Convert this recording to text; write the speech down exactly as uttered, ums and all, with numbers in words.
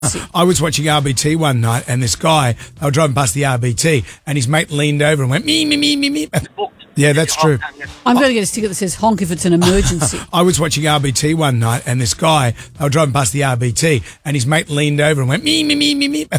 I was watching R B T one night, and this guy, they were driving past the R B T, and his mate leaned over and went, me, me, me, me, me. Yeah, that's true. I'm going to get a sticker that says honk if it's an emergency. I was watching R B T one night, and this guy, they were driving past the R B T, and his mate leaned over and went, me, me, me, me, me.